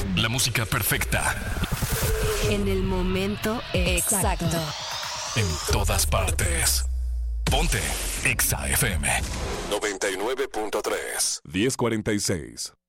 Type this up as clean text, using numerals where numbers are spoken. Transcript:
La música perfecta. En el momento exacto. En todas partes. Ponte Exa FM 99.3 1046.